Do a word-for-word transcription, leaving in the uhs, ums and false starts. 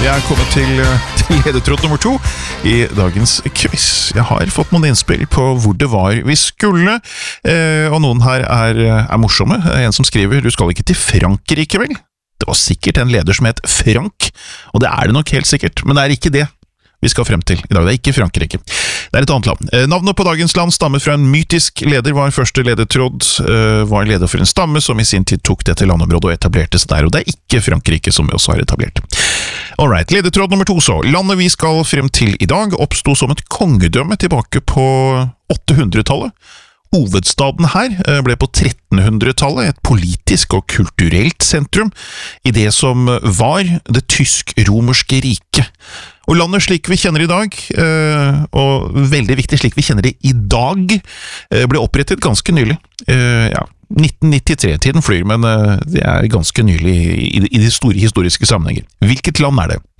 Vi er kommet til, til ledetråd nummer to i dagens quiz. Jeg har fått noen innspill på hvor det var vi skulle, eh, og noen her er, er morsomme. En som skriver, du skal ikke til Frankrike vel? Det var sikkert en leder som het Frank, og det er det nok helt sikkert, men det er ikke det vi skal frem til i dag. Det er ikke Frankrike. Det er et annet land. Navnet på dagens land stammer fra en mytisk leder, var første ledetråd, var leder for en stamme som i sin tid tok dette landområdet og etablerte seg der, og det er ikke Frankrike som vi også har etablert. Alright, ledetråd nummer to så. Landet vi skal frem til i dag oppstod som et kongedømme tilbake på åttehundretallet. Hovedstaden her ble på trettenhundretallet et politisk og kulturelt sentrum i det som var det tysk-romerske riket. Og landet slik vi kjenner i dag, og veldig viktig slik vi kjenner det i dag, ble opprettet ganske nylig. Ja, nitten nittitre, tiden flyr, men det er ganske nylig i de store historiske sammenhenger. Hvilket land er det?